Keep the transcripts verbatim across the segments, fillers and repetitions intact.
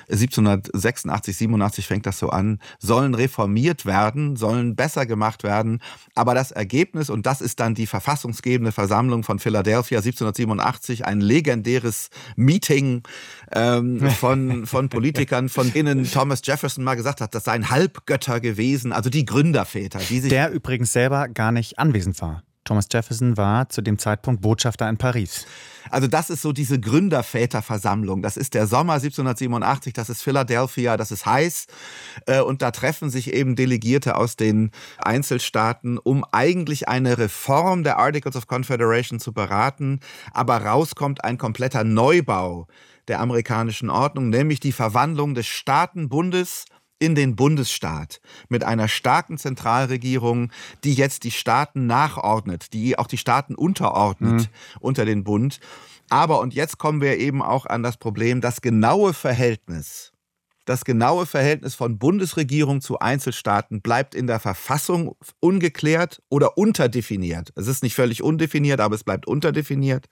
siebzehnhundertsechsundachtzig, siebenundachtzig fängt das so an, sollen reformiert werden, sollen besser gemacht werden. Aber das Ergebnis, und das ist dann die verfassungsgebende Versammlung von Philadelphia siebzehnhundertsiebenundachtzig, ein legendäres Meeting ähm, von, von Politikern, von denen Thomas Jefferson mal gesagt hat, das seien Halbgötter gewesen, also die Gründerväter. Die sich Der übrigens selber gar nicht anwesend war. Thomas Jefferson war zu dem Zeitpunkt Botschafter in Paris. Also das ist so diese Gründerväterversammlung. Das ist der Sommer siebzehnhundertsiebenundachtzig, das ist Philadelphia, das ist heiß. Und da treffen sich eben Delegierte aus den Einzelstaaten, um eigentlich eine Reform der Articles of Confederation zu beraten. Aber rauskommt ein kompletter Neubau der amerikanischen Ordnung, nämlich die Verwandlung des Staatenbundes in den Bundesstaat mit einer starken Zentralregierung, die jetzt die Staaten nachordnet, die auch die Staaten unterordnet mhm. unter den Bund. Aber, und jetzt kommen wir eben auch an das Problem, das genaue Verhältnis, das genaue Verhältnis von Bundesregierung zu Einzelstaaten bleibt in der Verfassung ungeklärt oder unterdefiniert. Es ist nicht völlig undefiniert, aber es bleibt unterdefiniert.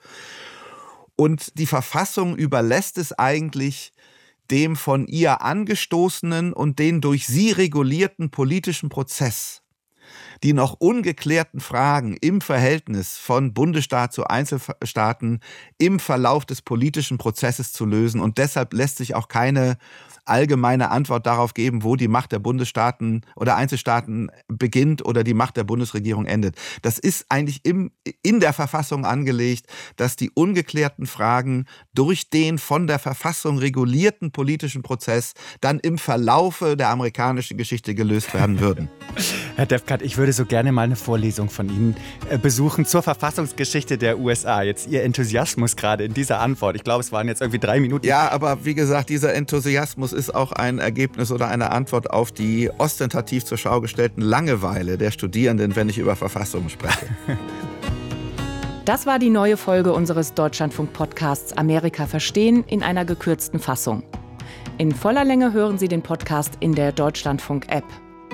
Und die Verfassung überlässt es eigentlich dem von ihr angestoßenen und den durch sie regulierten politischen Prozess, die noch ungeklärten Fragen im Verhältnis von Bundesstaat zu Einzelstaaten im Verlauf des politischen Prozesses zu lösen. Und deshalb lässt sich auch keine allgemeine Antwort darauf geben, wo die Macht der Bundesstaaten oder Einzelstaaten beginnt oder die Macht der Bundesregierung endet. Das ist eigentlich im, in der Verfassung angelegt, dass die ungeklärten Fragen durch den von der Verfassung regulierten politischen Prozess dann im Verlaufe der amerikanischen Geschichte gelöst werden würden. Herr Defkat, ich würde so gerne mal eine Vorlesung von Ihnen besuchen zur Verfassungsgeschichte der U S A. Jetzt Ihr Enthusiasmus gerade in dieser Antwort. Ich glaube, es waren jetzt irgendwie drei Minuten. Ja, aber wie gesagt, dieser Enthusiasmus ist auch ein Ergebnis oder eine Antwort auf die ostentativ zur Schau gestellten Langeweile der Studierenden, wenn ich über Verfassungen spreche. Das war die neue Folge unseres Deutschlandfunk-Podcasts Amerika verstehen in einer gekürzten Fassung. In voller Länge hören Sie den Podcast in der Deutschlandfunk-App.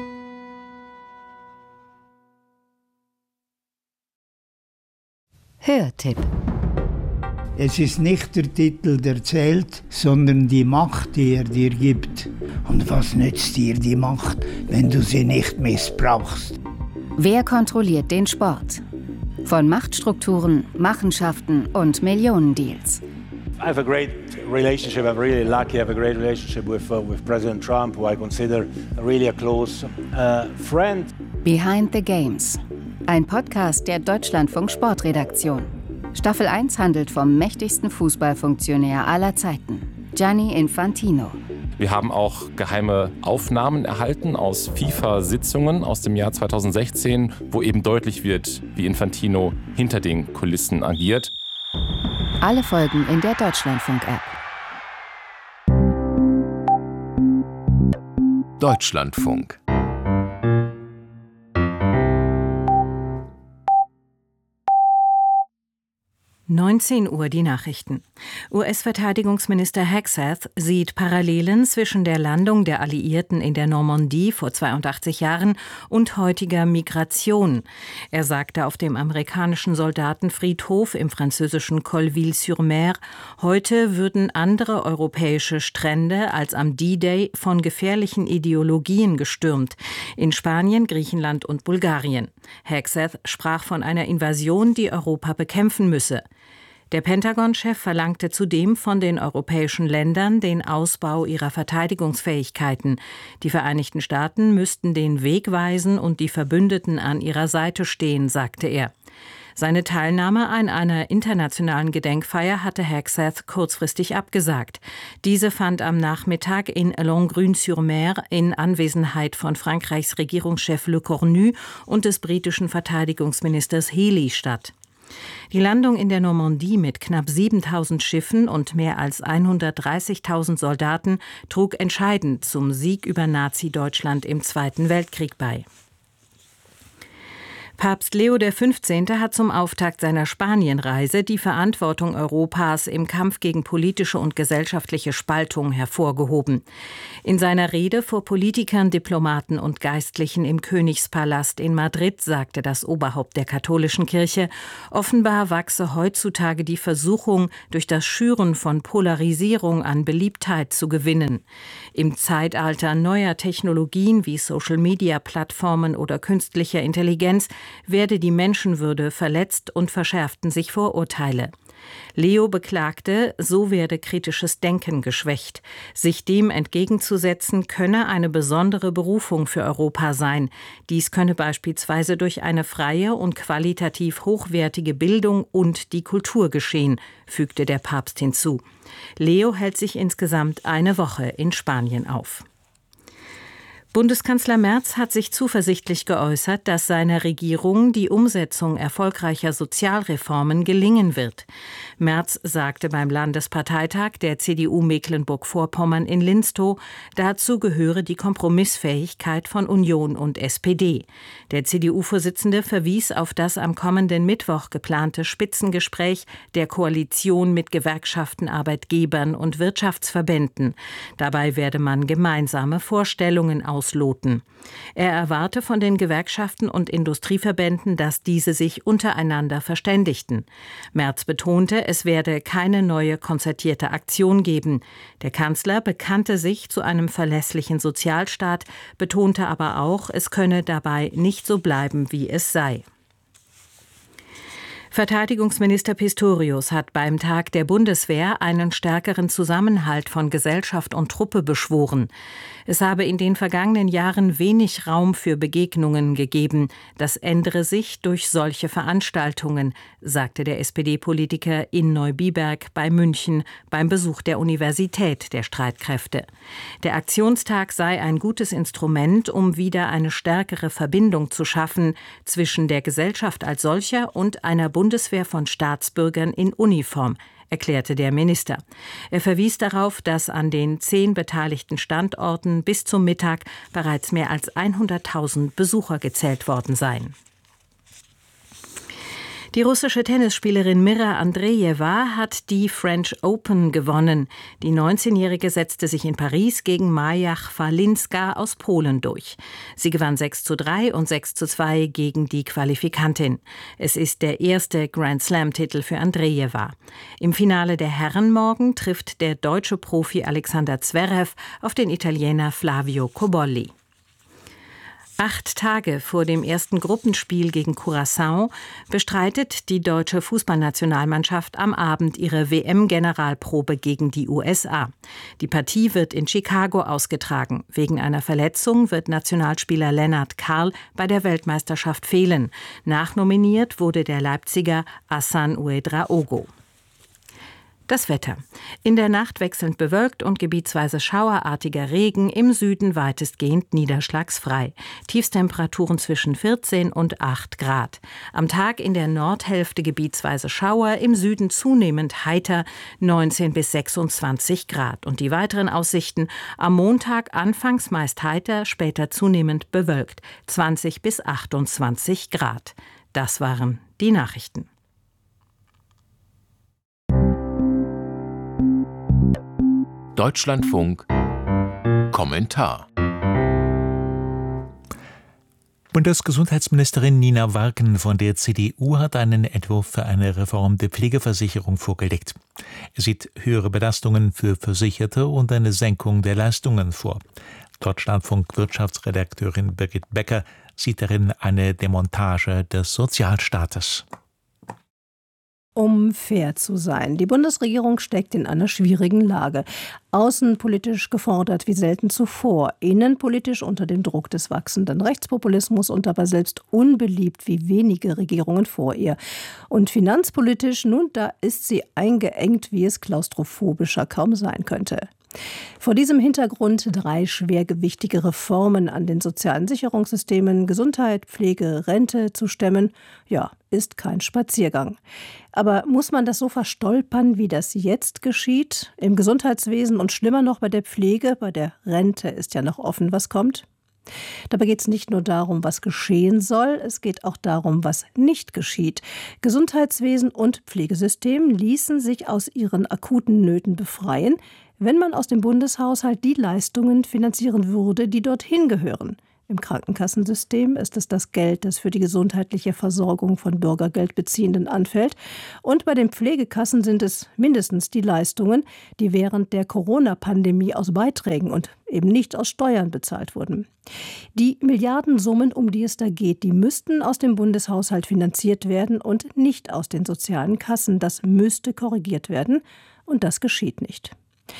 Hörtipp. Es ist nicht der Titel, der zählt, sondern die Macht, die er dir gibt. Und was nützt dir die Macht, wenn du sie nicht missbrauchst? Wer kontrolliert den Sport? Von Machtstrukturen, Machenschaften und Millionendeals. I have a great relationship. I'm really lucky. I have a great relationship with uh, with President Trump, who I consider really a close uh, friend. Behind the Games. Ein Podcast der Deutschlandfunk Sportredaktion. Staffel eins handelt vom mächtigsten Fußballfunktionär aller Zeiten, Gianni Infantino. Wir haben auch geheime Aufnahmen erhalten aus FIFA-Sitzungen aus dem Jahr zweitausendsechzehn, wo eben deutlich wird, wie Infantino hinter den Kulissen agiert. Alle Folgen in der Deutschlandfunk-App. Deutschlandfunk. neunzehn Uhr die Nachrichten. U S-Verteidigungsminister Hegseth sieht Parallelen zwischen der Landung der Alliierten in der Normandie vor zweiundachtzig Jahren und heutiger Migration. Er sagte auf dem amerikanischen Soldatenfriedhof im französischen Colleville-sur-Mer, heute würden andere europäische Strände als am D-Day von gefährlichen Ideologien gestürmt. In Spanien, Griechenland und Bulgarien. Hegseth sprach von einer Invasion, die Europa bekämpfen müsse. Der Pentagon-Chef verlangte zudem von den europäischen Ländern den Ausbau ihrer Verteidigungsfähigkeiten. Die Vereinigten Staaten müssten den Weg weisen und die Verbündeten an ihrer Seite stehen, sagte er. Seine Teilnahme an einer internationalen Gedenkfeier hatte Hegseth kurzfristig abgesagt. Diese fand am Nachmittag in Langrune-sur-Mer in Anwesenheit von Frankreichs Regierungschef Le Cornu und des britischen Verteidigungsministers Healey statt. Die Landung in der Normandie mit knapp siebentausend Schiffen und mehr als hundertdreißigtausend Soldaten trug entscheidend zum Sieg über Nazi-Deutschland im Zweiten Weltkrieg bei. Papst Leo der fünfzehnte hat zum Auftakt seiner Spanienreise die Verantwortung Europas im Kampf gegen politische und gesellschaftliche Spaltung hervorgehoben. In seiner Rede vor Politikern, Diplomaten und Geistlichen im Königspalast in Madrid sagte das Oberhaupt der katholischen Kirche, offenbar wachse heutzutage die Versuchung, durch das Schüren von Polarisierung an Beliebtheit zu gewinnen. Im Zeitalter neuer Technologien wie Social-Media-Plattformen oder künstlicher Intelligenz werde die Menschenwürde verletzt und verschärften sich Vorurteile. Leo beklagte, so werde kritisches Denken geschwächt. Sich dem entgegenzusetzen, könne eine besondere Berufung für Europa sein. Dies könne beispielsweise durch eine freie und qualitativ hochwertige Bildung und die Kultur geschehen, fügte der Papst hinzu. Leo hält sich insgesamt eine Woche in Spanien auf. Bundeskanzler Merz hat sich zuversichtlich geäußert, dass seiner Regierung die Umsetzung erfolgreicher Sozialreformen gelingen wird. Merz sagte beim Landesparteitag der C D U Mecklenburg-Vorpommern in Linstow, dazu gehöre die Kompromissfähigkeit von Union und S P D. Der C D U-Vorsitzende verwies auf das am kommenden Mittwoch geplante Spitzengespräch der Koalition mit Gewerkschaften, Arbeitgebern und Wirtschaftsverbänden. Dabei werde man gemeinsame Vorstellungen ausloten. Er erwarte von den Gewerkschaften und Industrieverbänden, dass diese sich untereinander verständigten. Merz betonte, es werde keine neue konzertierte Aktion geben. Der Kanzler bekannte sich zu einem verlässlichen Sozialstaat, betonte aber auch, es könne dabei nicht so bleiben, wie es sei. Verteidigungsminister Pistorius hat beim Tag der Bundeswehr einen stärkeren Zusammenhalt von Gesellschaft und Truppe beschworen. Es habe in den vergangenen Jahren wenig Raum für Begegnungen gegeben. Das ändere sich durch solche Veranstaltungen, sagte der S P D-Politiker in Neubiberg bei München beim Besuch der Universität der Streitkräfte. Der Aktionstag sei ein gutes Instrument, um wieder eine stärkere Verbindung zu schaffen zwischen der Gesellschaft als solcher und einer Bundeswehr von Staatsbürgern in Uniform, erklärte der Minister. Er verwies darauf, dass an den zehn beteiligten Standorten bis zum Mittag bereits mehr als hunderttausend Besucher gezählt worden seien. Die russische Tennisspielerin Mira Andrejewa hat die French Open gewonnen. Die neunzehnjährige setzte sich in Paris gegen Maja Chwalinska aus Polen durch. Sie gewann sechs zu drei und sechs zu zwei gegen die Qualifikantin. Es ist der erste Grand-Slam-Titel für Andrejewa. Im Finale der Herren morgen trifft der deutsche Profi Alexander Zverev auf den Italiener Flavio Cobolli. Acht Tage vor dem ersten Gruppenspiel gegen Curaçao bestreitet die deutsche Fußballnationalmannschaft am Abend ihre W M-Generalprobe gegen die U S A. Die Partie wird in Chicago ausgetragen. Wegen einer Verletzung wird Nationalspieler Lennart Karl bei der Weltmeisterschaft fehlen. Nachnominiert wurde der Leipziger Hassan Ouedraogo. Das Wetter. In der Nacht wechselnd bewölkt und gebietsweise schauerartiger Regen, im Süden weitestgehend niederschlagsfrei. Tiefstemperaturen zwischen vierzehn und acht Grad. Am Tag in der Nordhälfte gebietsweise Schauer, im Süden zunehmend heiter, neunzehn bis sechsundzwanzig Grad. Und die weiteren Aussichten: am Montag anfangs meist heiter, später zunehmend bewölkt, zwanzig bis achtundzwanzig Grad. Das waren die Nachrichten. Deutschlandfunk Kommentar. Bundesgesundheitsministerin Nina Warken von der C D U hat einen Entwurf für eine Reform der Pflegeversicherung vorgelegt. Er sieht höhere Belastungen für Versicherte und eine Senkung der Leistungen vor. Deutschlandfunk-Wirtschaftsredakteurin Birgit Becker sieht darin eine Demontage des Sozialstaates. Um fair zu sein. Die Bundesregierung steckt in einer schwierigen Lage. Außenpolitisch gefordert wie selten zuvor, innenpolitisch unter dem Druck des wachsenden Rechtspopulismus und dabei selbst unbeliebt wie wenige Regierungen vor ihr. Und finanzpolitisch, nun, da ist sie eingeengt, wie es klaustrophobischer kaum sein könnte. Vor diesem Hintergrund drei schwergewichtige Reformen an den sozialen Sicherungssystemen, Gesundheit, Pflege, Rente zu stemmen, ja, ist kein Spaziergang. Aber muss man das so verstolpern, wie das jetzt geschieht? Im Gesundheitswesen und schlimmer noch bei der Pflege, bei der Rente ist ja noch offen, was kommt? Dabei geht es nicht nur darum, was geschehen soll, es geht auch darum, was nicht geschieht. Gesundheitswesen und Pflegesystem ließen sich aus ihren akuten Nöten befreien, wenn man aus dem Bundeshaushalt die Leistungen finanzieren würde, die dorthin gehören. Im Krankenkassensystem ist es das Geld, das für die gesundheitliche Versorgung von Bürgergeldbeziehenden anfällt. Und bei den Pflegekassen sind es mindestens die Leistungen, die während der Corona-Pandemie aus Beiträgen und eben nicht aus Steuern bezahlt wurden. Die Milliardensummen, um die es da geht, die müssten aus dem Bundeshaushalt finanziert werden und nicht aus den sozialen Kassen. Das müsste korrigiert werden und das geschieht nicht.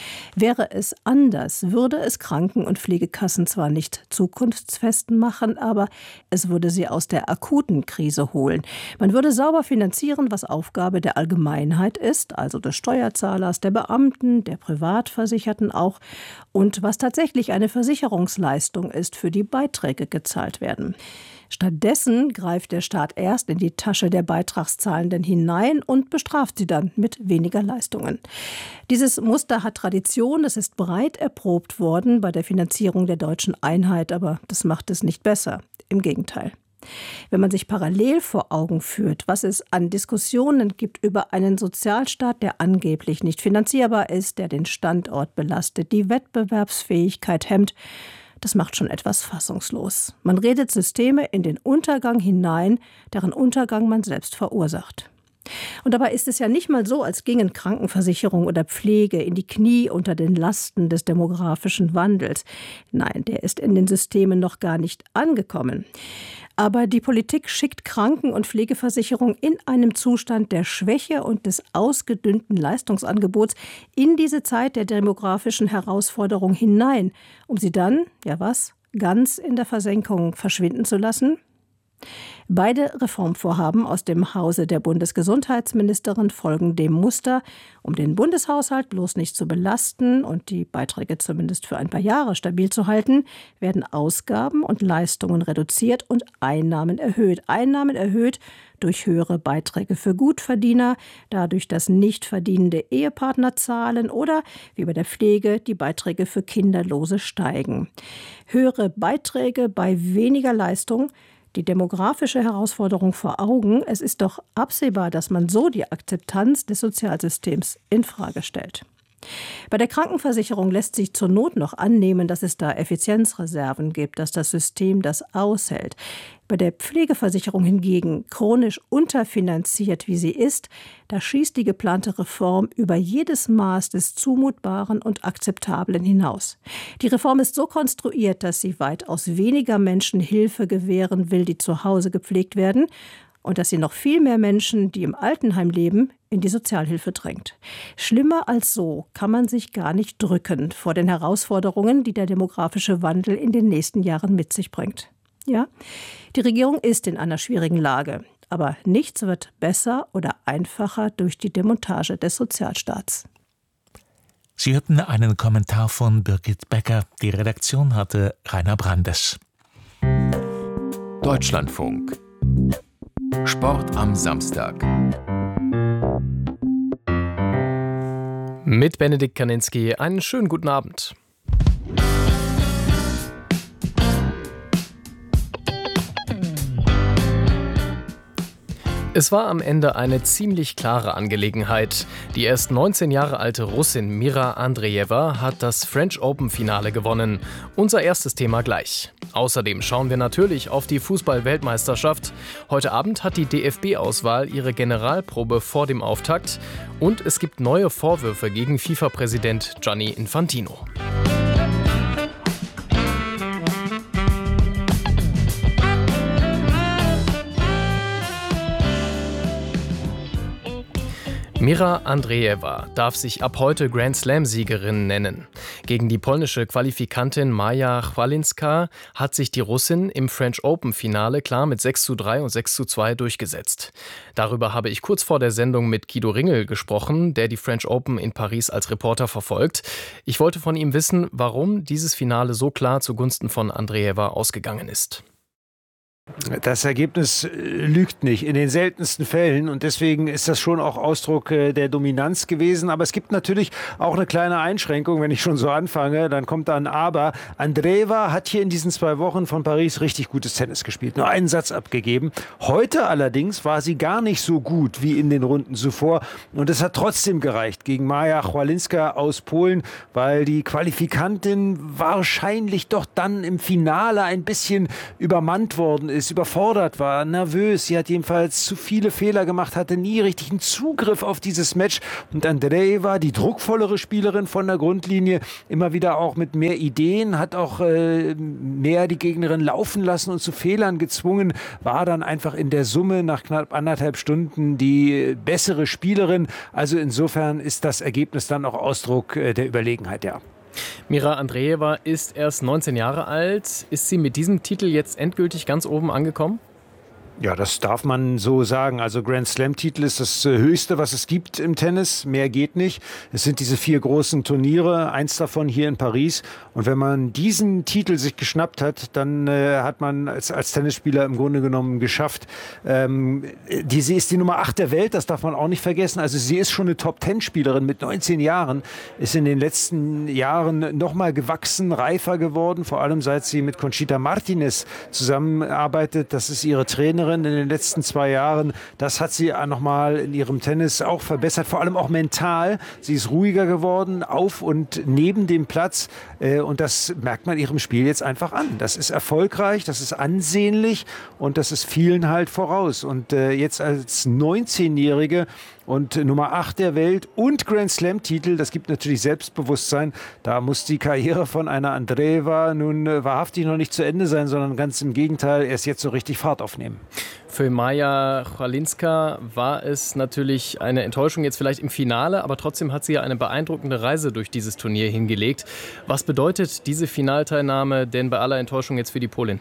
Wäre es anders, würde es Kranken- und Pflegekassen zwar nicht zukunftsfest machen, aber es würde sie aus der akuten Krise holen. Man würde sauber finanzieren, was Aufgabe der Allgemeinheit ist, also des Steuerzahlers, der Beamten, der Privatversicherten auch, und was tatsächlich eine Versicherungsleistung ist, für die Beiträge gezahlt werden. Stattdessen greift der Staat erst in die Tasche der Beitragszahlenden hinein und bestraft sie dann mit weniger Leistungen. Dieses Muster hat Tradition, es ist breit erprobt worden bei der Finanzierung der deutschen Einheit, aber das macht es nicht besser. Im Gegenteil. Wenn man sich parallel vor Augen führt, was es an Diskussionen gibt über einen Sozialstaat, der angeblich nicht finanzierbar ist, der den Standort belastet, die Wettbewerbsfähigkeit hemmt, das macht schon etwas fassungslos. Man redet Systeme in den Untergang hinein, deren Untergang man selbst verursacht. Und dabei ist es ja nicht mal so, als gingen Krankenversicherung oder Pflege in die Knie unter den Lasten des demografischen Wandels. Nein, der ist in den Systemen noch gar nicht angekommen. Aber die Politik schickt Kranken- und Pflegeversicherung in einem Zustand der Schwäche und des ausgedünnten Leistungsangebots in diese Zeit der demografischen Herausforderung hinein, um sie dann, ja was, ganz in der Versenkung verschwinden zu lassen? Beide Reformvorhaben aus dem Hause der Bundesgesundheitsministerin folgen dem Muster, um den Bundeshaushalt bloß nicht zu belasten und die Beiträge zumindest für ein paar Jahre stabil zu halten, werden Ausgaben und Leistungen reduziert und Einnahmen erhöht. Einnahmen erhöht durch höhere Beiträge für Gutverdiener, dadurch, dass nicht verdienende Ehepartner zahlen oder, wie bei der Pflege, die Beiträge für Kinderlose steigen. Höhere Beiträge bei weniger Leistung, die demografische Herausforderung vor Augen. Es ist doch absehbar, dass man so die Akzeptanz des Sozialsystems infrage stellt. Bei der Krankenversicherung lässt sich zur Not noch annehmen, dass es da Effizienzreserven gibt, dass das System das aushält. Bei der Pflegeversicherung hingegen, chronisch unterfinanziert wie sie ist, da schießt die geplante Reform über jedes Maß des Zumutbaren und Akzeptablen hinaus. Die Reform ist so konstruiert, dass sie weitaus weniger Menschen Hilfe gewähren will, die zu Hause gepflegt werden, und dass sie noch viel mehr Menschen, die im Altenheim leben, in die Sozialhilfe drängt. Schlimmer als so kann man sich gar nicht drücken vor den Herausforderungen, die der demografische Wandel in den nächsten Jahren mit sich bringt. Ja, die Regierung ist in einer schwierigen Lage, aber nichts wird besser oder einfacher durch die Demontage des Sozialstaats. Sie hörten einen Kommentar von Birgit Becker. Die Redaktion hatte Rainer Brandes. Deutschlandfunk. Sport am Samstag. Mit Benedikt Kaninski einen schönen guten Abend. Es war am Ende eine ziemlich klare Angelegenheit. Die erst neunzehn Jahre alte Russin Mira Andreeva hat das French Open-Finale gewonnen. Unser erstes Thema gleich. Außerdem schauen wir natürlich auf die Fußball-Weltmeisterschaft. Heute Abend hat die D F B-Auswahl ihre Generalprobe vor dem Auftakt. Und es gibt neue Vorwürfe gegen FIFA-Präsident Gianni Infantino. Mira Andreeva darf sich ab heute Grand Slam-Siegerin nennen. Gegen die polnische Qualifikantin Maja Chwalinska hat sich die Russin im French Open-Finale klar mit sechs zu drei und sechs zu zwei durchgesetzt. Darüber habe ich kurz vor der Sendung mit Guido Ringel gesprochen, der die French Open in Paris als Reporter verfolgt. Ich wollte von ihm wissen, warum dieses Finale so klar zugunsten von Andreeva ausgegangen ist. Das Ergebnis lügt nicht, in den seltensten Fällen, und deswegen ist das schon auch Ausdruck der Dominanz gewesen. Aber es gibt natürlich auch eine kleine Einschränkung, wenn ich schon so anfange, dann kommt da ein Aber. Andreeva hat hier in diesen zwei Wochen von Paris richtig gutes Tennis gespielt, nur einen Satz abgegeben. Heute allerdings war sie gar nicht so gut wie in den Runden zuvor, und es hat trotzdem gereicht gegen Maja Chwalinska aus Polen, weil die Qualifikantin wahrscheinlich doch dann im Finale ein bisschen übermannt worden ist. Ist überfordert war, nervös. Sie hat jedenfalls zu viele Fehler gemacht, hatte nie richtigen Zugriff auf dieses Match. Und Andreeva, die druckvollere Spielerin von der Grundlinie, immer wieder auch mit mehr Ideen, hat auch äh, mehr die Gegnerin laufen lassen und zu Fehlern gezwungen, war dann einfach in der Summe nach knapp anderthalb Stunden die bessere Spielerin. Also insofern ist das Ergebnis dann auch Ausdruck äh, der Überlegenheit, ja. Mira Andreeva ist erst neunzehn Jahre alt. Ist sie mit diesem Titel jetzt endgültig ganz oben angekommen? Ja, das darf man so sagen. Also Grand Slam-Titel ist das Höchste, was es gibt im Tennis. Mehr geht nicht. Es sind diese vier großen Turniere, eins davon hier in Paris. Und wenn man diesen Titel sich geschnappt hat, dann äh, hat man als, als Tennisspieler im Grunde genommen geschafft. Ähm, die, sie ist die Nummer acht der Welt, das darf man auch nicht vergessen. Also sie ist schon eine Top-Ten-Spielerin mit neunzehn Jahren, ist in den letzten Jahren nochmal gewachsen, reifer geworden, vor allem seit sie mit Conchita Martinez zusammenarbeitet. Das ist ihre Trainerin in den letzten zwei Jahren. Das hat sie nochmal in ihrem Tennis auch verbessert, vor allem auch mental. Sie ist ruhiger geworden, auf und neben dem Platz. Und das merkt man ihrem Spiel jetzt einfach an. Das ist erfolgreich, das ist ansehnlich und das ist vielen halt voraus. Und jetzt als neunzehnjährige und Nummer acht der Welt und Grand Slam-Titel, das gibt natürlich Selbstbewusstsein. Da muss die Karriere von einer Andreeva nun äh, wahrhaftig noch nicht zu Ende sein, sondern ganz im Gegenteil, erst jetzt so richtig Fahrt aufnehmen. Für Maja Chwalinska war es natürlich eine Enttäuschung jetzt vielleicht im Finale, aber trotzdem hat sie ja eine beeindruckende Reise durch dieses Turnier hingelegt. Was bedeutet diese Finalteilnahme denn bei aller Enttäuschung jetzt für die Polin?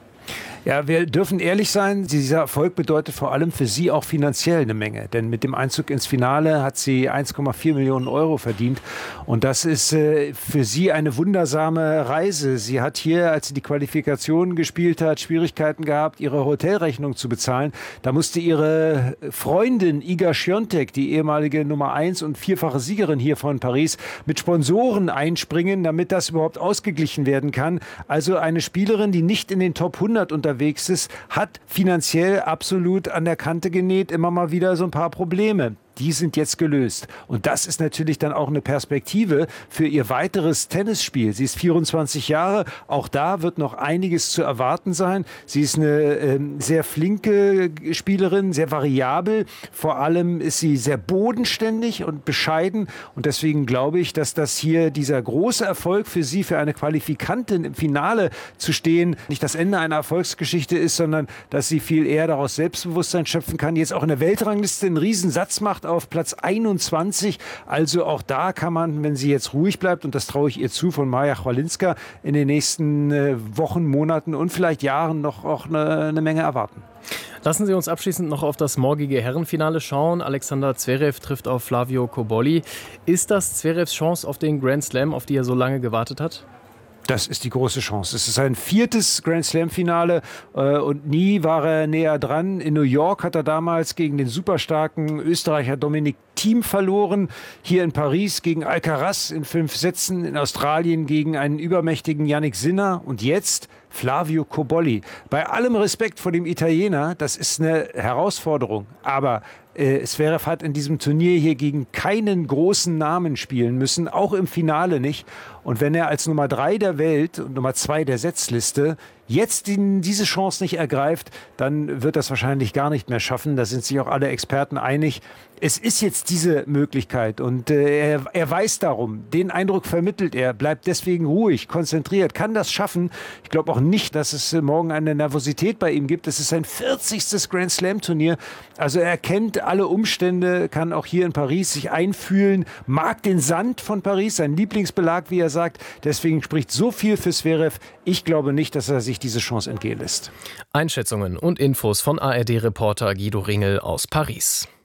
Ja, wir dürfen ehrlich sein, dieser Erfolg bedeutet vor allem für sie auch finanziell eine Menge. Denn mit dem Einzug ins Finale hat sie eins Komma vier Millionen Euro verdient. Und das ist äh, für sie eine wundersame Reise. Sie hat hier, als sie die Qualifikation gespielt hat, Schwierigkeiten gehabt, ihre Hotelrechnung zu bezahlen. Da musste ihre Freundin Iga Świątek, die ehemalige Nummer eins und vierfache Siegerin hier von Paris, mit Sponsoren einspringen, damit das überhaupt ausgeglichen werden kann. Also eine Spielerin, die nicht in den Top hundert unterwegs ist, hat finanziell absolut an der Kante genäht, immer mal wieder so ein paar Probleme. Die sind jetzt gelöst. Und das ist natürlich dann auch eine Perspektive für ihr weiteres Tennisspiel. Sie ist vierundzwanzig Jahre. Auch da wird noch einiges zu erwarten sein. Sie ist eine äh, sehr flinke Spielerin, sehr variabel. Vor allem ist sie sehr bodenständig und bescheiden. Und deswegen glaube ich, dass das hier dieser große Erfolg für sie, für eine Qualifikantin im Finale zu stehen, nicht das Ende einer Erfolgsgeschichte ist, sondern dass sie viel eher daraus Selbstbewusstsein schöpfen kann. Jetzt auch in der Weltrangliste einen Riesensatz macht auf Platz einundzwanzig. Also auch da kann man, wenn sie jetzt ruhig bleibt, und das traue ich ihr zu, von Maja Chwalinska in den nächsten äh, Wochen, Monaten und vielleicht Jahren noch auch eine, eine Menge erwarten. Lassen Sie uns abschließend noch auf das morgige Herrenfinale schauen. Alexander Zverev trifft auf Flavio Cobolli. Ist das Zverevs Chance auf den Grand Slam, auf die er so lange gewartet hat? Das ist die große Chance. Es ist sein viertes Grand Slam-Finale äh, und nie war er näher dran. In New York hat er damals gegen den superstarken Österreicher Dominik Thiem verloren. Hier in Paris gegen Alcaraz in fünf Sätzen. In Australien gegen einen übermächtigen Jannik Sinner. Und jetzt Flavio Cobolli. Bei allem Respekt vor dem Italiener, das ist eine Herausforderung. Aber äh, Zverev hat in diesem Turnier hier gegen keinen großen Namen spielen müssen, auch im Finale nicht. Und wenn er als Nummer drei der Welt und Nummer zwei der Setzliste jetzt die, diese Chance nicht ergreift, dann wird das wahrscheinlich gar nicht mehr schaffen. Da sind sich auch alle Experten einig. Es ist jetzt diese Möglichkeit und äh, er, er weiß darum. Den Eindruck vermittelt er, bleibt deswegen ruhig, konzentriert, kann das schaffen. Ich glaube auch nicht, dass es morgen eine Nervosität bei ihm gibt. Es ist sein vierzigstes Grand Slam Turnier. Also er kennt alle Umstände, kann auch hier in Paris sich einfühlen, mag den Sand von Paris, sein Lieblingsbelag, wie er sagt. Deswegen spricht so viel für Zverev. Ich glaube nicht, dass er sich diese Chance entgehen lässt. Einschätzungen und Infos von A R D-Reporter Guido Ringel aus Paris.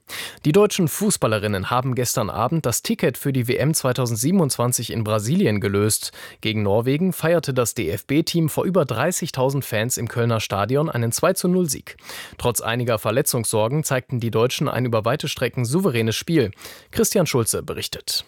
Die deutschen Fußballerinnen haben gestern Abend das Ticket für die W M zweitausendsiebenundzwanzig in Brasilien gelöst. Gegen Norwegen feierte das D F B-Team vor über dreißigtausend Fans im Kölner Stadion einen zwei zu null Sieg. Trotz einiger Verletzungssorgen zeigten die Deutschen ein über weite Strecken souveränes Spiel. Christian Schulze berichtet.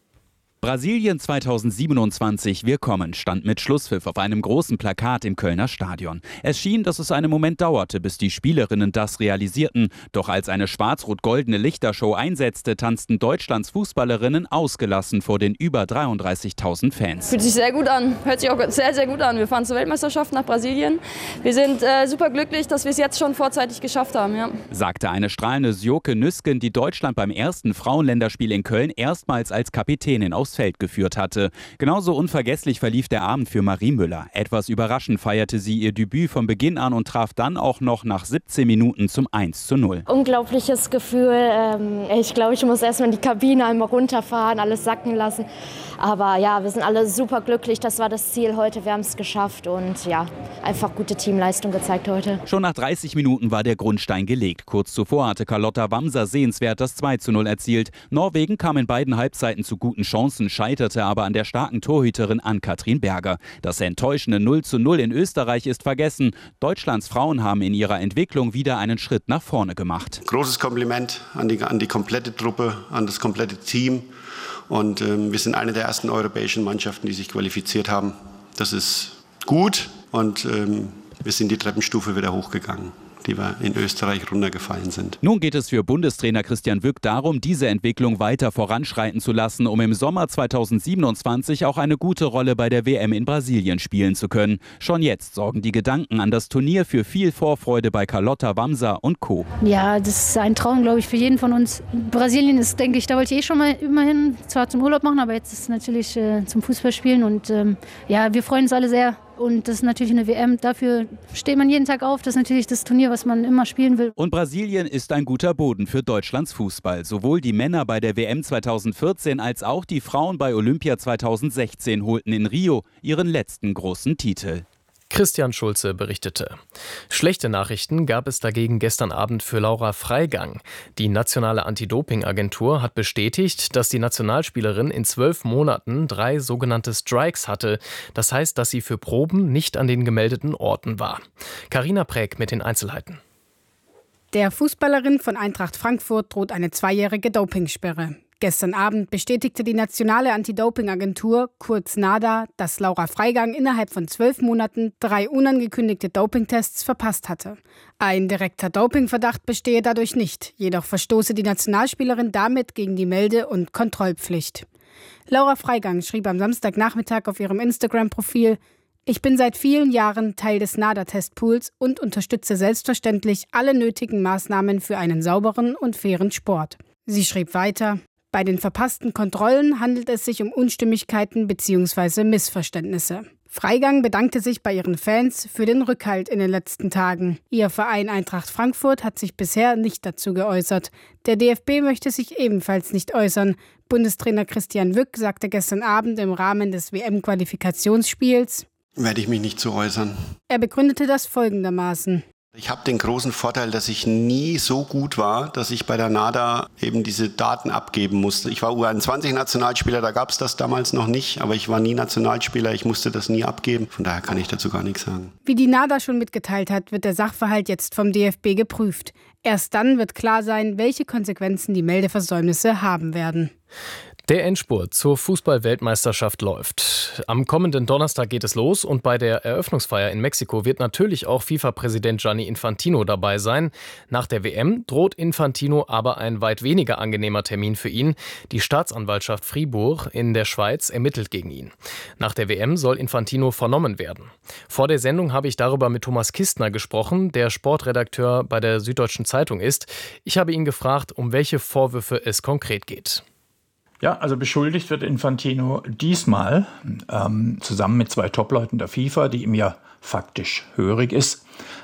Brasilien zweitausendsiebenundzwanzig, wir kommen, stand mit Schlusspfiff auf einem großen Plakat im Kölner Stadion. Es schien, dass es einen Moment dauerte, bis die Spielerinnen das realisierten. Doch als eine schwarz-rot-goldene Lichtershow einsetzte, tanzten Deutschlands Fußballerinnen ausgelassen vor den über dreiunddreißigtausend Fans. Fühlt sich sehr gut an, hört sich auch sehr, sehr gut an. Wir fahren zur Weltmeisterschaft nach Brasilien. Wir sind äh, super glücklich, dass wir es jetzt schon vorzeitig geschafft haben. Ja. Sagte eine strahlende Sjoke Nüsken, die Deutschland beim ersten Frauenländerspiel in Köln erstmals als Kapitänin aufs Feld geführt hatte. Genauso unvergesslich verlief der Abend für Marie Müller. Etwas überraschend feierte sie ihr Debüt von Beginn an und traf dann auch noch nach siebzehn Minuten zum eins zu null. Unglaubliches Gefühl. Ich glaube, ich muss erstmal in die Kabine einmal runterfahren, alles sacken lassen. Aber ja, wir sind alle super glücklich. Das war das Ziel heute. Wir haben es geschafft und ja, einfach gute Teamleistung gezeigt heute. Schon nach dreißig Minuten war der Grundstein gelegt. Kurz zuvor hatte Carlotta Wamser sehenswert das zwei zu null erzielt. Norwegen kam in beiden Halbzeiten zu guten Chancen, scheiterte aber an der starken Torhüterin Ann-Kathrin Berger. Das enttäuschende null zu null in Österreich ist vergessen. Deutschlands Frauen haben in ihrer Entwicklung wieder einen Schritt nach vorne gemacht. Großes Kompliment an die, an die komplette Truppe, an das komplette Team. Und ähm, wir sind eine der ersten europäischen Mannschaften, die sich qualifiziert haben. Das ist gut und ähm, wir sind die Treppenstufe wieder hochgegangen, die wir in Österreich runtergefallen sind. Nun geht es für Bundestrainer Christian Wück darum, diese Entwicklung weiter voranschreiten zu lassen, um im Sommer zweitausendsiebenundzwanzig auch eine gute Rolle bei der W M in Brasilien spielen zu können. Schon jetzt sorgen die Gedanken an das Turnier für viel Vorfreude bei Carlotta Wamser und Co. Ja, das ist ein Traum, glaube ich, für jeden von uns. Brasilien ist, denke ich, da wollte ich eh schon mal immerhin, zwar zum Urlaub machen, aber jetzt ist es natürlich äh, zum Fußballspielen. Und ähm, ja, wir freuen uns alle sehr. Und das ist natürlich eine W M, dafür steht man jeden Tag auf. Das ist natürlich das Turnier, was man immer spielen will. Und Brasilien ist ein guter Boden für Deutschlands Fußball. Sowohl die Männer bei der W M zweitausendvierzehn als auch die Frauen bei Olympia zweitausendsechzehn holten in Rio ihren letzten großen Titel. Christian Schulze berichtete. Schlechte Nachrichten gab es dagegen gestern Abend für Laura Freigang. Die nationale Anti-Doping-Agentur hat bestätigt, dass die Nationalspielerin in zwölf Monaten drei sogenannte Strikes hatte. Das heißt, dass sie für Proben nicht an den gemeldeten Orten war. Carina Präg mit den Einzelheiten. Der Fußballerin von Eintracht Frankfurt droht eine zweijährige Dopingsperre. Gestern Abend bestätigte die nationale Anti-Doping-Agentur, kurz NADA, dass Laura Freigang innerhalb von zwölf Monaten drei unangekündigte Dopingtests verpasst hatte. Ein direkter Dopingverdacht bestehe dadurch nicht, jedoch verstoße die Nationalspielerin damit gegen die Melde- und Kontrollpflicht. Laura Freigang schrieb am Samstagnachmittag auf ihrem Instagram-Profil: Ich bin seit vielen Jahren Teil des NADA-Testpools und unterstütze selbstverständlich alle nötigen Maßnahmen für einen sauberen und fairen Sport. Sie schrieb weiter: Bei den verpassten Kontrollen handelt es sich um Unstimmigkeiten bzw. Missverständnisse. Freigang bedankte sich bei ihren Fans für den Rückhalt in den letzten Tagen. Ihr Verein Eintracht Frankfurt hat sich bisher nicht dazu geäußert. Der D F B möchte sich ebenfalls nicht äußern. Bundestrainer Christian Wück sagte gestern Abend im Rahmen des W M-Qualifikationsspiels: Werde ich mich nicht zu äußern. Er begründete das folgendermaßen: Ich habe den großen Vorteil, dass ich nie so gut war, dass ich bei der NADA eben diese Daten abgeben musste. Ich war U einundzwanzig-Nationalspieler, da gab es das damals noch nicht, aber ich war nie Nationalspieler, ich musste das nie abgeben. Von daher kann ich dazu gar nichts sagen. Wie die NADA schon mitgeteilt hat, wird der Sachverhalt jetzt vom D F B geprüft. Erst dann wird klar sein, welche Konsequenzen die Meldeversäumnisse haben werden. Der Endspurt zur Fußball-Weltmeisterschaft läuft. Am kommenden Donnerstag geht es los und bei der Eröffnungsfeier in Mexiko wird natürlich auch FIFA-Präsident Gianni Infantino dabei sein. Nach der W M droht Infantino aber ein weit weniger angenehmer Termin für ihn. Die Staatsanwaltschaft Fribourg in der Schweiz ermittelt gegen ihn. Nach der W M soll Infantino vernommen werden. Vor der Sendung habe ich darüber mit Thomas Kistner gesprochen, der Sportredakteur bei der Süddeutschen Zeitung ist. Ich habe ihn gefragt, um welche Vorwürfe es konkret geht. Ja, also beschuldigt wird Infantino diesmal ähm, zusammen mit zwei Topleuten der FIFA, die ihm ja faktisch hörig ist,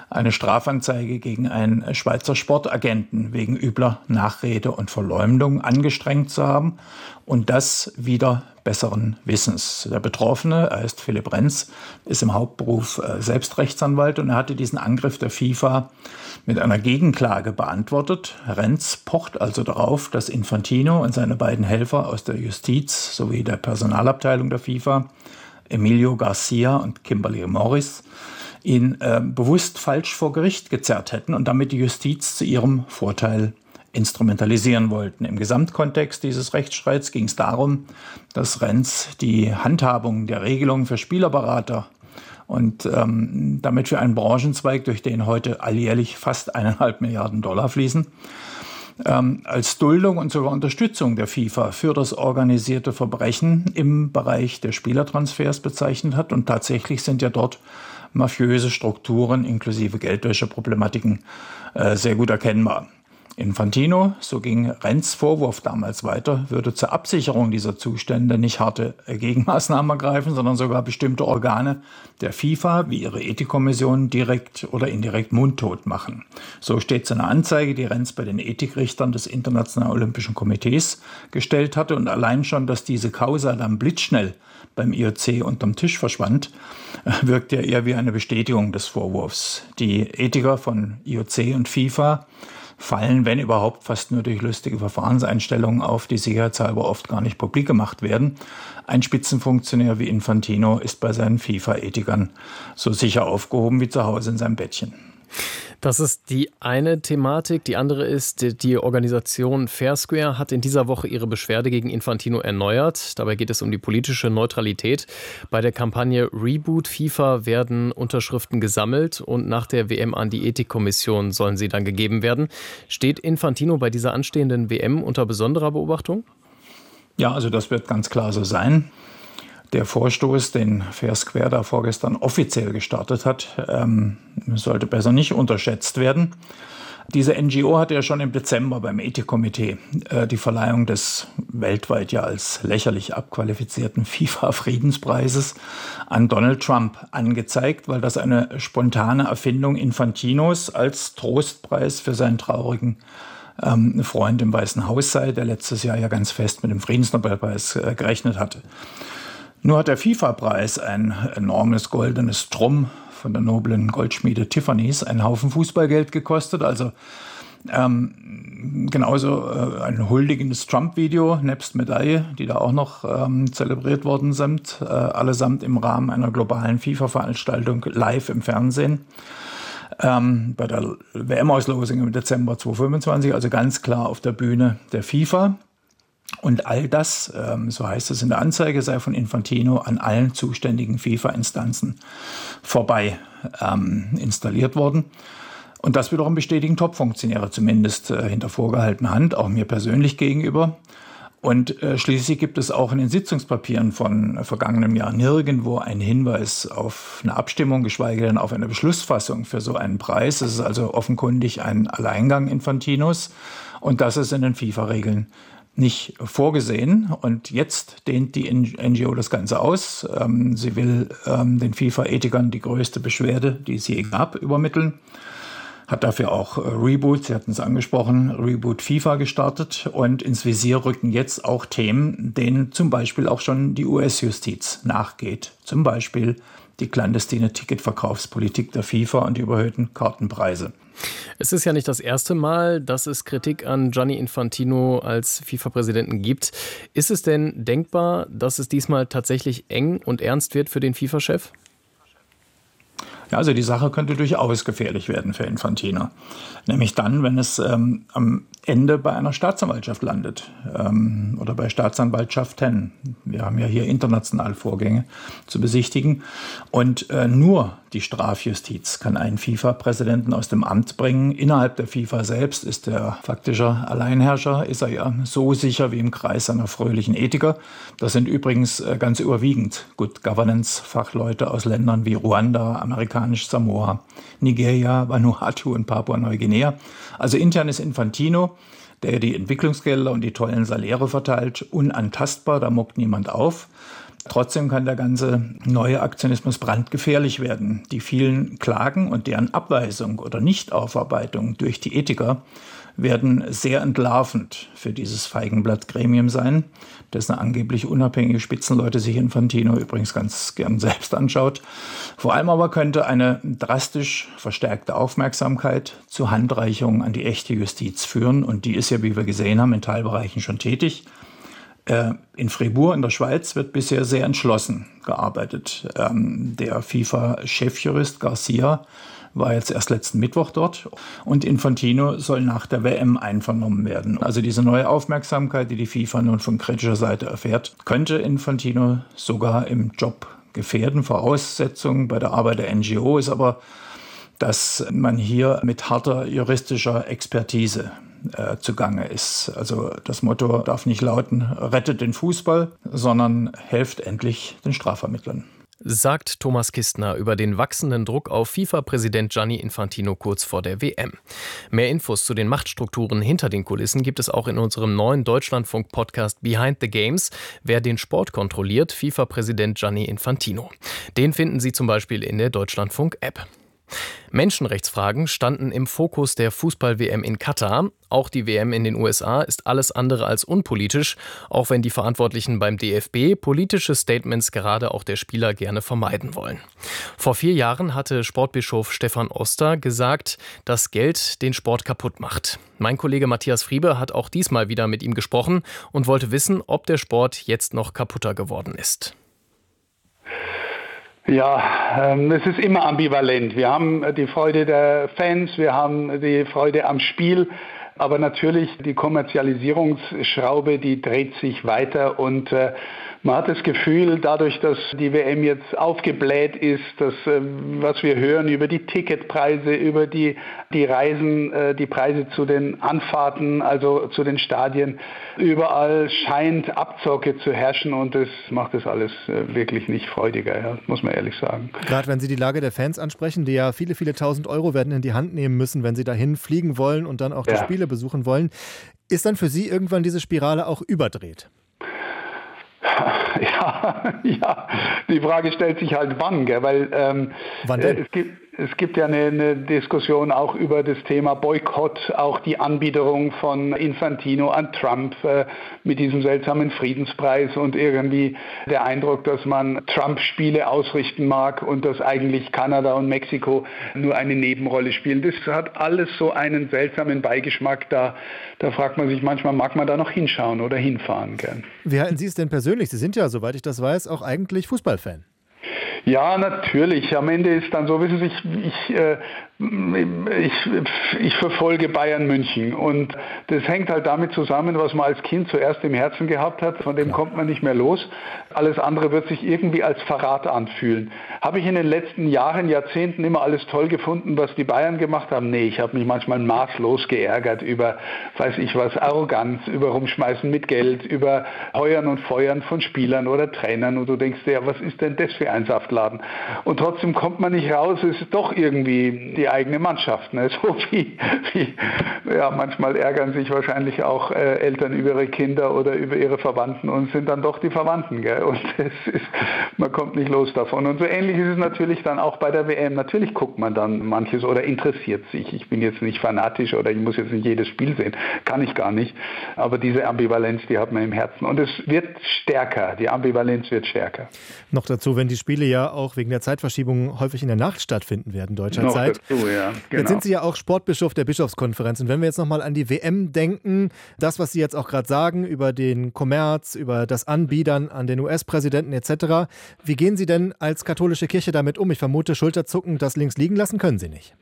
eine Strafanzeige gegen einen Schweizer Sportagenten wegen übler Nachrede und Verleumdung angestrengt zu haben. Und das wieder besseren Wissens. Der Betroffene, er heißt Philipp Renz, ist im Hauptberuf selbst Rechtsanwalt und er hatte diesen Angriff der FIFA mit einer Gegenklage beantwortet. Renz pocht also darauf, dass Infantino und seine beiden Helfer aus der Justiz sowie der Personalabteilung der FIFA, Emilio Garcia und Kimberly Morris, ihn äh, bewusst falsch vor Gericht gezerrt hätten und damit die Justiz zu ihrem Vorteil instrumentalisieren wollten. Im Gesamtkontext dieses Rechtsstreits ging es darum, dass Renz die Handhabung der Regelungen für Spielerberater und ähm, damit für einen Branchenzweig, durch den heute alljährlich fast eineinhalb Milliarden Dollar fließen, ähm, als Duldung und sogar Unterstützung der FIFA für das organisierte Verbrechen im Bereich der Spielertransfers bezeichnet hat. Und tatsächlich sind ja dort mafiöse Strukturen inklusive Geldwäscheproblematiken äh, sehr gut erkennbar. Infantino, so ging Renz' Vorwurf damals weiter, würde zur Absicherung dieser Zustände nicht harte Gegenmaßnahmen ergreifen, sondern sogar bestimmte Organe der FIFA, wie ihre Ethikkommission, direkt oder indirekt mundtot machen. So steht es in einer Anzeige, die Renz bei den Ethikrichtern des Internationalen Olympischen Komitees gestellt hatte. Und allein schon, dass diese Causa dann blitzschnell beim I O C unterm Tisch verschwand, wirkt ja eher wie eine Bestätigung des Vorwurfs. Die Ethiker von I O C und FIFA fallen, wenn überhaupt, fast nur durch lustige Verfahrenseinstellungen auf, die sicherheitshalber oft gar nicht publik gemacht werden. Ein Spitzenfunktionär wie Infantino ist bei seinen FIFA-Ethikern so sicher aufgehoben wie zu Hause in seinem Bettchen. Das ist die eine Thematik. Die andere ist, die Organisation Fair Square hat in dieser Woche ihre Beschwerde gegen Infantino erneuert. Dabei geht es um die politische Neutralität. Bei der Kampagne Reboot FIFA werden Unterschriften gesammelt und nach der W M an die Ethikkommission sollen sie dann gegeben werden. Steht Infantino bei dieser anstehenden W M unter besonderer Beobachtung? Ja, also das wird ganz klar so sein. Der Vorstoß, den Fair Square da vorgestern offiziell gestartet hat, ähm, sollte besser nicht unterschätzt werden. Diese N G O hatte ja schon im Dezember beim Ethikkomitee äh, die Verleihung des weltweit ja als lächerlich abqualifizierten FIFA-Friedenspreises an Donald Trump angezeigt, weil das eine spontane Erfindung Infantinos als Trostpreis für seinen traurigen ähm, Freund im Weißen Haus sei, der letztes Jahr ja ganz fest mit dem Friedensnobelpreis äh, gerechnet hatte. Nur hat der FIFA-Preis, ein enormes goldenes Drum von der noblen Goldschmiede Tiffany's, einen Haufen Fußballgeld gekostet. Also ähm, genauso äh, ein huldigendes Trump-Video nebst Medaille, die da auch noch ähm, zelebriert worden sind, äh, allesamt im Rahmen einer globalen FIFA-Veranstaltung live im Fernsehen. Ähm, bei der W M-Auslosung im Dezember zweitausendfünfundzwanzig, also ganz klar auf der Bühne der FIFA. Und all das, ähm, so heißt es in der Anzeige, sei von Infantino an allen zuständigen FIFA-Instanzen vorbei ähm, installiert worden. Und das wiederum bestätigen Top-Funktionäre zumindest äh, hinter vorgehaltener Hand, auch mir persönlich gegenüber. Und äh, schließlich gibt es auch in den Sitzungspapieren von äh, vergangenem Jahr nirgendwo einen Hinweis auf eine Abstimmung, geschweige denn auf eine Beschlussfassung für so einen Preis. Es ist also offenkundig ein Alleingang Infantinos und das ist in den FIFA-Regeln nicht vorgesehen. Und jetzt dehnt die N G O das Ganze aus. Ähm, sie will ähm, den FIFA-Ethikern die größte Beschwerde, die es je gab, übermitteln. Hat dafür auch äh, Reboot, Sie hatten es angesprochen, Reboot FIFA gestartet. Und ins Visier rücken jetzt auch Themen, denen zum Beispiel auch schon die U S-Justiz nachgeht. Zum Beispiel die clandestine Ticketverkaufspolitik der FIFA und die überhöhten Kartenpreise. Es ist ja nicht das erste Mal, dass es Kritik an Gianni Infantino als FIFA-Präsidenten gibt. Ist es denn denkbar, dass es diesmal tatsächlich eng und ernst wird für den FIFA-Chef? Ja, also die Sache könnte durchaus gefährlich werden für Infantino. Nämlich dann, wenn es ähm, am Ende bei einer Staatsanwaltschaft landet ähm, oder bei Staatsanwaltschaften. Wir haben ja hier international Vorgänge zu besichtigen. Und äh, nur die Strafjustiz kann einen FIFA-Präsidenten aus dem Amt bringen. Innerhalb der FIFA selbst ist er faktischer Alleinherrscher, ist er ja so sicher wie im Kreis seiner fröhlichen Ethiker. Das sind übrigens äh, ganz überwiegend Good Governance-Fachleute aus Ländern wie Ruanda, amerikanisch Samoa, Nigeria, Vanuatu und Papua-Neuguinea. Also intern ist Infantino, der die Entwicklungsgelder und die tollen Saläre verteilt, unantastbar, da muckt niemand auf. Trotzdem kann der ganze neue Aktionismus brandgefährlich werden. Die vielen Klagen und deren Abweisung oder Nichtaufarbeitung durch die Ethiker werden sehr entlarvend für dieses Feigenblatt-Gremium sein, dessen angeblich unabhängige Spitzenleute sich Infantino übrigens ganz gern selbst anschaut. Vor allem aber könnte eine drastisch verstärkte Aufmerksamkeit zu Handreichungen an die echte Justiz führen. Und die ist ja, wie wir gesehen haben, in Teilbereichen schon tätig. In Fribourg in der Schweiz wird bisher sehr entschlossen gearbeitet. Der FIFA-Chefjurist Garcia war jetzt erst letzten Mittwoch dort und Infantino soll nach der W M einvernommen werden. Also diese neue Aufmerksamkeit, die die FIFA nun von kritischer Seite erfährt, könnte Infantino sogar im Job gefährden. Voraussetzung bei der Arbeit der N G O ist aber, dass man hier mit harter juristischer Expertise äh, zugange ist. Also das Motto darf nicht lauten, rettet den Fußball, sondern helft endlich den Strafvermittlern. Sagt Thomas Kistner über den wachsenden Druck auf FIFA-Präsident Gianni Infantino kurz vor der W M. Mehr Infos zu den Machtstrukturen hinter den Kulissen gibt es auch in unserem neuen Deutschlandfunk-Podcast Behind the Games. Wer den Sport kontrolliert, FIFA-Präsident Gianni Infantino. Den finden Sie zum Beispiel in der Deutschlandfunk-App. Menschenrechtsfragen standen im Fokus der Fußball-W M in Katar. Auch die W M in den U S A ist alles andere als unpolitisch, auch wenn die Verantwortlichen beim D F B politische Statements gerade auch der Spieler gerne vermeiden wollen. Vor vier Jahren hatte Sportbischof Stefan Oster gesagt, dass Geld den Sport kaputt macht. Mein Kollege Matthias Friebe hat auch diesmal wieder mit ihm gesprochen und wollte wissen, ob der Sport jetzt noch kaputter geworden ist. Ja, ähm, es ist immer ambivalent. Wir haben die Freude der Fans, wir haben die Freude am Spiel, aber natürlich die Kommerzialisierungsschraube, die dreht sich weiter und äh, man hat das Gefühl, dadurch, dass die W M jetzt aufgebläht ist, dass äh, was wir hören über die Ticketpreise, über die, die Reisen, äh, die Preise zu den Anfahrten, also zu den Stadien, überall scheint Abzocke zu herrschen und das macht das alles äh, wirklich nicht freudiger, ja, muss man ehrlich sagen. Gerade wenn Sie die Lage der Fans ansprechen, die ja viele, viele tausend Euro werden in die Hand nehmen müssen, wenn sie dahin fliegen wollen und dann auch die ja. Spiele besuchen wollen, ist dann für Sie irgendwann diese Spirale auch überdreht? Ja, ja, die Frage stellt sich halt wann, gell? Weil ähm, wann denn? Äh, es gibt Es gibt ja eine, eine Diskussion auch über das Thema Boykott, auch die Anbiederung von Infantino an Trump äh, mit diesem seltsamen Friedenspreis und irgendwie der Eindruck, dass man Trump-Spiele ausrichten mag und dass eigentlich Kanada und Mexiko nur eine Nebenrolle spielen. Das hat alles so einen seltsamen Beigeschmack. Da, da fragt man sich manchmal, mag man da noch hinschauen oder hinfahren gern. Wie halten Sie es denn persönlich? Sie sind ja, soweit ich das weiß, auch eigentlich Fußballfan. Ja, natürlich. Am Ende ist dann so, wissen Sie, ich, ich, äh, ich, ich verfolge Bayern München und das hängt halt damit zusammen, was man als Kind zuerst im Herzen gehabt hat, von dem kommt man nicht mehr los. Alles andere wird sich irgendwie als Verrat anfühlen. Habe ich in den letzten Jahren, Jahrzehnten immer alles toll gefunden, was die Bayern gemacht haben? Nee, ich habe mich manchmal maßlos geärgert über, weiß ich was, Arroganz, über Rumschmeißen mit Geld, über Heuern und Feuern von Spielern oder Trainern und du denkst dir, ja, was ist denn das für ein Saftladen? Und trotzdem kommt man nicht raus, es ist doch irgendwie die eigene Mannschaft. Ne? So wie, wie ja, manchmal ärgern sich wahrscheinlich auch äh, Eltern über ihre Kinder oder über ihre Verwandten und sind dann doch die Verwandten. Gell? Und es ist, man kommt nicht los davon. Und so ähnlich ist es natürlich dann auch bei der W M. Natürlich guckt man dann manches oder interessiert sich. Ich bin jetzt nicht fanatisch oder ich muss jetzt nicht jedes Spiel sehen. Kann ich gar nicht. Aber diese Ambivalenz, die hat man im Herzen. Und es wird stärker. Die Ambivalenz wird stärker. Noch dazu, wenn die Spiele ja auch wegen der Zeitverschiebung häufig in der Nacht stattfinden werden, deutscher Noch Zeit. Dazu, ja, genau. Jetzt sind Sie ja auch Sportbischof der Bischofskonferenz. Und wenn wir jetzt nochmal an die W M denken, das, was Sie jetzt auch gerade sagen über den Kommerz, über das Anbiedern an den U S-Präsidenten et cetera, wie gehen Sie denn als katholische Kirche damit um? Ich vermute, Schulterzucken, das links liegen lassen können Sie nicht.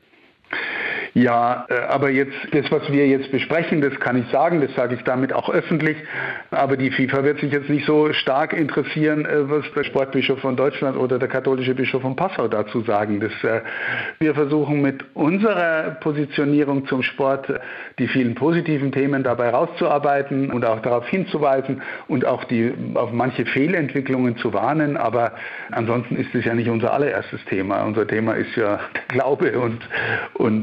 Ja, aber jetzt, das, was wir jetzt besprechen, das kann ich sagen, das sage ich damit auch öffentlich, aber die FIFA wird sich jetzt nicht so stark interessieren, was der Sportbischof von Deutschland oder der katholische Bischof von Passau dazu sagen. Das, wir versuchen mit unserer Positionierung zum Sport die vielen positiven Themen dabei rauszuarbeiten und auch darauf hinzuweisen und auch die, auf manche Fehlentwicklungen zu warnen, aber ansonsten ist es ja nicht unser allererstes Thema. Unser Thema ist ja der Glaube und, und äh,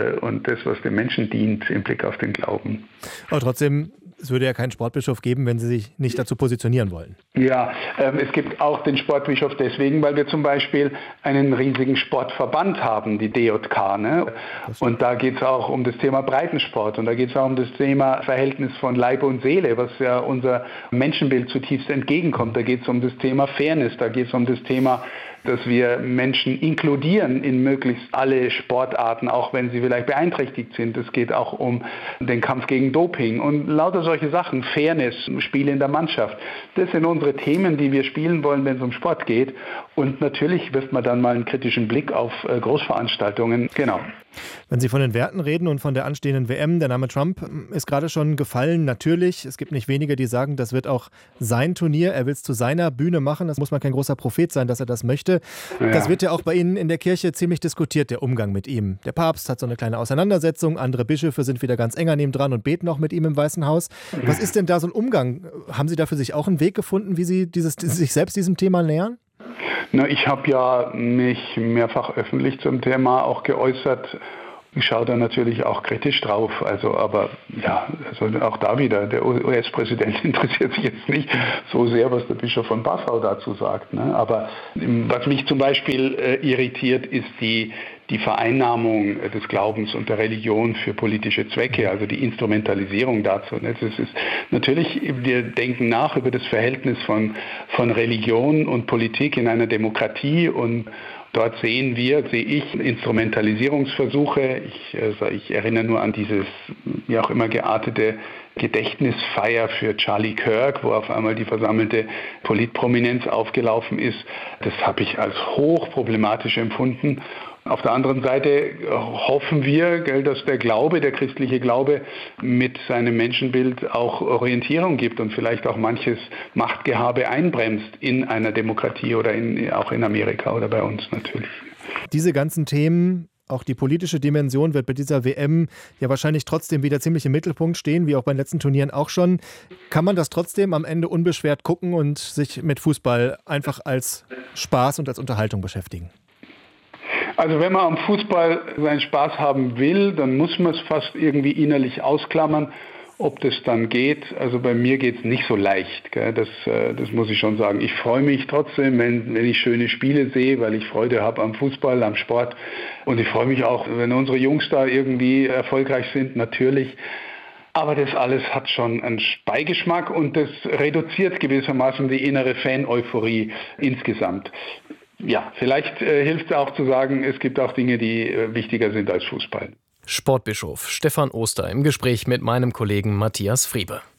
äh, und das, was dem Menschen dient im Blick auf den Glauben. Aber trotzdem, es würde ja keinen Sportbischof geben, wenn Sie sich nicht dazu positionieren wollen. Ja, ähm, es gibt auch den Sportbischof deswegen, weil wir zum Beispiel einen riesigen Sportverband haben, die D J K. Ne? Und da geht es auch um das Thema Breitensport und da geht es auch um das Thema Verhältnis von Leib und Seele, was ja unser Menschenbild zutiefst entgegenkommt. Da geht es um das Thema Fairness, da geht es um das Thema, dass wir Menschen inkludieren in möglichst alle Sportarten, auch wenn sie vielleicht beeinträchtigt sind. Es geht auch um den Kampf gegen Doping und lauter solche Sachen, Fairness, Spiele in der Mannschaft. Das sind unsere Themen, die wir spielen wollen, wenn es um Sport geht. Und natürlich wirft man dann mal einen kritischen Blick auf Großveranstaltungen. Genau. Wenn Sie von den Werten reden und von der anstehenden W M, der Name Trump ist gerade schon gefallen. Natürlich, es gibt nicht wenige, die sagen, das wird auch sein Turnier. Er will es zu seiner Bühne machen. Das muss man kein großer Prophet sein, dass er das möchte. Ja. Das wird ja auch bei Ihnen in der Kirche ziemlich diskutiert, der Umgang mit ihm. Der Papst hat so eine kleine Auseinandersetzung. Andere Bischöfe sind wieder ganz eng an ihm dran und beten auch mit ihm im Weißen Haus. Was ist denn da so ein Umgang? Haben Sie da für sich auch einen Weg gefunden, wie Sie dieses, sich selbst diesem Thema nähern? Na, ich habe ja mich mehrfach öffentlich zum Thema auch geäußert. Ich schaue da natürlich auch kritisch drauf. Also, aber ja, also auch da wieder, der U S-Präsident interessiert sich jetzt nicht so sehr, was der Bischof von Passau dazu sagt. Ne? Aber was mich zum Beispiel äh, irritiert, ist die die Vereinnahmung des Glaubens und der Religion für politische Zwecke, also die Instrumentalisierung dazu. Das ist natürlich, wir denken nach über das Verhältnis von, von Religion und Politik in einer Demokratie und dort sehen wir, sehe ich, Instrumentalisierungsversuche. Ich, also ich erinnere nur an dieses, wie auch immer geartete Gedächtnisfeier für Charlie Kirk, wo auf einmal die versammelte Politprominenz aufgelaufen ist. Das habe ich als hochproblematisch empfunden. Auf der anderen Seite hoffen wir, dass der Glaube, der christliche Glaube mit seinem Menschenbild auch Orientierung gibt und vielleicht auch manches Machtgehabe einbremst in einer Demokratie oder in, auch in Amerika oder bei uns natürlich. Diese ganzen Themen, auch die politische Dimension, wird bei dieser W M ja wahrscheinlich trotzdem wieder ziemlich im Mittelpunkt stehen, wie auch bei den letzten Turnieren auch schon. Kann man das trotzdem am Ende unbeschwert gucken und sich mit Fußball einfach als Spaß und als Unterhaltung beschäftigen? Also wenn man am Fußball seinen Spaß haben will, dann muss man es fast irgendwie innerlich ausklammern, ob das dann geht. Also bei mir geht es nicht so leicht, gell? Das, das muss ich schon sagen. Ich freue mich trotzdem, wenn, wenn ich schöne Spiele sehe, weil ich Freude habe am Fußball, am Sport. Und ich freue mich auch, wenn unsere Jungs da irgendwie erfolgreich sind, natürlich. Aber das alles hat schon einen Beigeschmack und das reduziert gewissermaßen die innere Fan-Euphorie insgesamt. Ja, vielleicht äh, hilft es auch zu sagen, es gibt auch Dinge, die äh, wichtiger sind als Fußball. Sportbischof Stefan Oster im Gespräch mit meinem Kollegen Matthias Friebe.